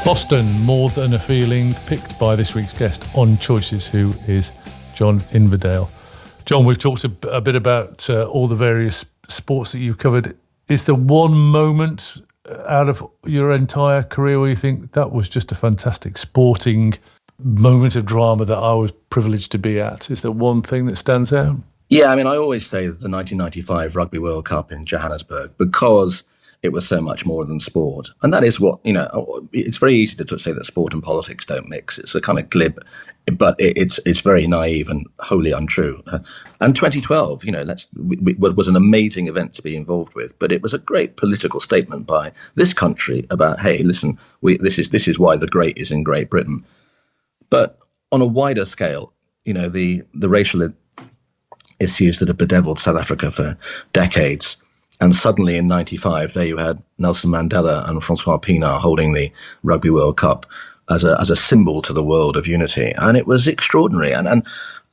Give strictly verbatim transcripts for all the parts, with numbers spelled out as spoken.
Boston, More Than a Feeling, picked by this week's guest on Choices, who is John Inverdale. John, we've talked a, a bit about uh, all the various sports that you've covered. Is there one moment out of your entire career where you think that was just a fantastic sporting moment of drama that I was privileged to be at? Is there one thing that stands out? Yeah, I mean, I always say the nineteen ninety-five Rugby World Cup in Johannesburg, because it was so much more than sport. And that is what, you know, it's very easy to say that sport and politics don't mix. It's a kind of glib, but it's it's very naive and wholly untrue. And twenty twelve, you know, that's, was an amazing event to be involved with, but it was a great political statement by this country about, hey, listen, we, this is this is why the great is in Great Britain. But on a wider scale, you know, the, the racial issues that have bedeviled South Africa for decades. And suddenly in ninety-five, there you had Nelson Mandela and Francois Pienaar holding the Rugby World Cup as a as a symbol to the world of unity. And it was extraordinary. And, and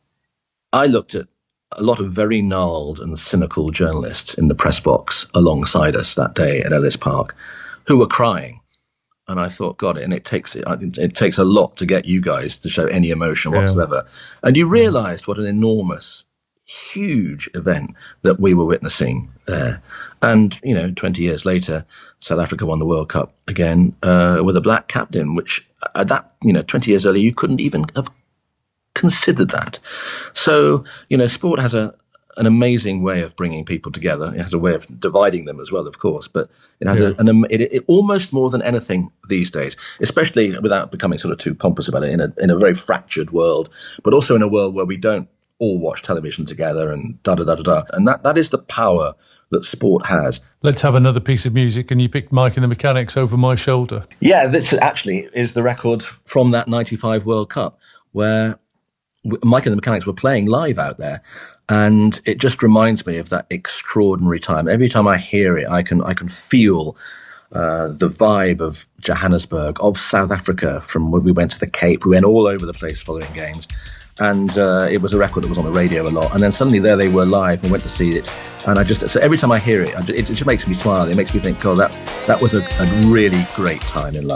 I looked at a lot of very gnarled and cynical journalists in the press box alongside us that day at Ellis Park who were crying. And I thought, God, and it takes it, it takes a lot to get you guys to show any emotion whatsoever. Yeah. And you realised what an enormous, huge event that we were witnessing there. And, you know, twenty years later, South Africa won the World Cup again uh, with a black captain, which at that, you know, twenty years earlier, you couldn't even have considered that. So, you know, sport has a an amazing way of bringing people together. It has a way of dividing them as well, of course, but it has yeah. a, an, it, it almost more than anything these days, especially without becoming sort of too pompous about it, in a in a very fractured world, but also in a world where we don't all watch television together and da da da da da. And that, that is the power that sport has. Let's have another piece of music, and you picked Mike and the Mechanics, Over My Shoulder. Yeah, this actually is the record from that ninety-five World Cup, where Mike and the Mechanics were playing live out there. And it just reminds me of that extraordinary time. Every time I hear it, I can I can feel uh, the vibe of Johannesburg, of South Africa, from when we went to the Cape. We went all over the place following games. And uh, it was a record that was on the radio a lot. And then suddenly there they were live and went to see it. And I just, so every time I hear it, it just makes me smile. It makes me think, oh, that, that was a, a really great time in life.